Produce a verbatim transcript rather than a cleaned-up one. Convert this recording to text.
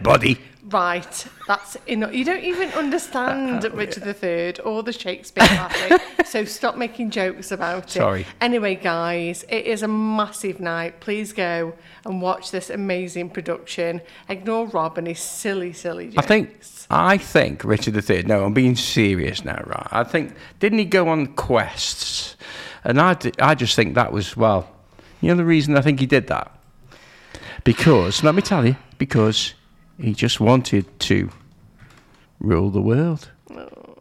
dead body. Right, that's enough. You don't even understand Richard the Third or the Shakespeare classic, so stop making jokes about it. Sorry. Anyway, guys, it is a massive night. Please go and watch this amazing production. Ignore Rob and his silly, silly jokes. I think, I think Richard the Third, no, I'm being serious now, right? I think, didn't he go on quests? And I, d- I just think that was, well, you know the reason I think he did that? Because, let me tell you, because he just wanted to rule the world. Oh.